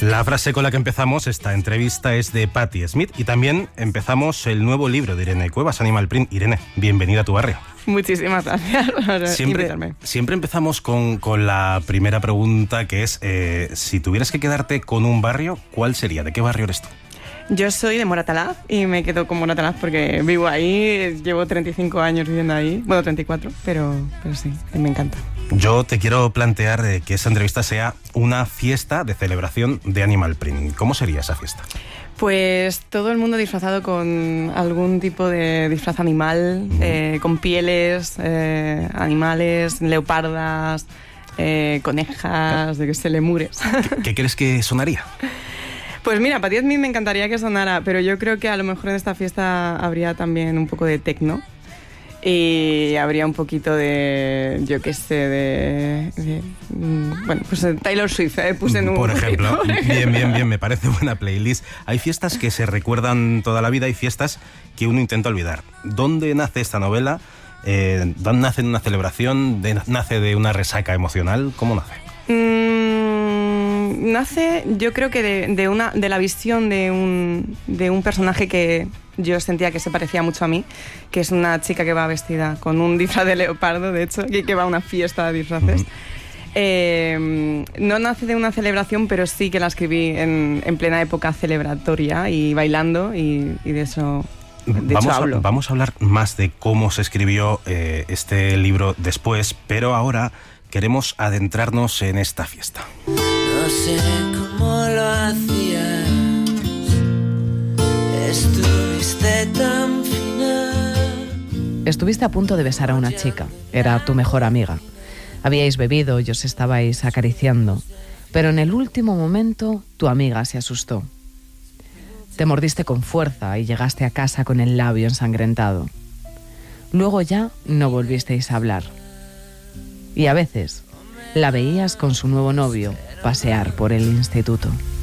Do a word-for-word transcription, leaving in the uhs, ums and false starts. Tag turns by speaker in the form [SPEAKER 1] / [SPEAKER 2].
[SPEAKER 1] La frase con la que empezamos esta entrevista es de Patti Smith y también empezamos el nuevo libro de Irene Cuevas, Animal Print. Irene, bienvenida a tu barrio.
[SPEAKER 2] Muchísimas gracias por
[SPEAKER 1] siempre,
[SPEAKER 2] invitarme.
[SPEAKER 1] Siempre empezamos con, con la primera pregunta, que es, eh, si tuvieras que quedarte con un barrio, ¿cuál sería? ¿De qué barrio eres tú?
[SPEAKER 2] Yo soy de Moratalaz y me quedo con Moratalaz porque vivo ahí, llevo treinta y cinco años viviendo ahí, bueno, treinta y cuatro, pero, pero sí, me encanta.
[SPEAKER 1] Yo te quiero plantear eh, que esta entrevista sea una fiesta de celebración de Animal Print. ¿Cómo sería esa fiesta?
[SPEAKER 2] Pues todo el mundo disfrazado con algún tipo de disfraz animal, mm. eh, con pieles, eh, animales, leopardas, eh, conejas, de que se lemures.
[SPEAKER 1] ¿Qué, ¿Qué crees que sonaría?
[SPEAKER 2] Pues mira, Patti Smith me encantaría que sonara, pero yo creo que a lo mejor en esta fiesta habría también un poco de techno. Y habría un poquito de, yo qué sé, de, de bueno, pues Taylor Swift, ¿eh? Puse en un...
[SPEAKER 1] Por ejemplo, bien, bien, bien, me parece buena playlist. Hay fiestas que se recuerdan toda la vida, hay fiestas que uno intenta olvidar. ¿Dónde nace esta novela? Eh, ¿Dónde nace de una celebración? De, ¿Nace de una resaca emocional? ¿Cómo nace?
[SPEAKER 2] Mm, nace, yo creo que de, de, una, de la visión de un, de un personaje que... yo sentía que se parecía mucho a mí, que es una chica que va vestida con un disfraz de leopardo, de hecho, y que va a una fiesta de disfraces. Uh-huh. Eh, no nace de una celebración, pero sí que la escribí en, en plena época celebratoria y bailando, y, y de eso, de
[SPEAKER 1] vamos,
[SPEAKER 2] hecho hablo.
[SPEAKER 1] A, vamos a hablar más de cómo se escribió eh, este libro después, pero ahora queremos adentrarnos en esta fiesta.
[SPEAKER 3] No sé cómo lo hacías. Estuviste tan fina.
[SPEAKER 4] Estuviste a punto de besar a una chica. Era tu mejor amiga. Habíais bebido y os estabais acariciando. Pero en el último momento, tu amiga se asustó. Te mordiste con fuerza y llegaste a casa con el labio ensangrentado. Luego ya no volvisteis a hablar. Y a veces la veías con su nuevo novio pasear por el instituto.